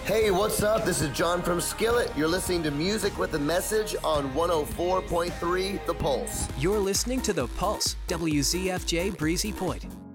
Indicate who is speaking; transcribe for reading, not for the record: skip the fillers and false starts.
Speaker 1: Hey, what's up? This is John from Skillet. You're listening to Music with a Message on 104.3 The Pulse.
Speaker 2: You're listening to The Pulse, WZFJ Breezy Point.